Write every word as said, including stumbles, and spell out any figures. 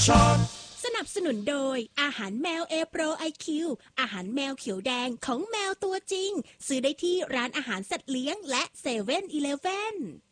ช็อตสนับสนุนโดยอาหารแมวเอโปรไอคิวอาหารแมวเขียวแดงของแมวตัวจริงซื้อได้ที่ร้านอาหารสัตว์เลี้ยงและเซเว่นอีเลฟเว่น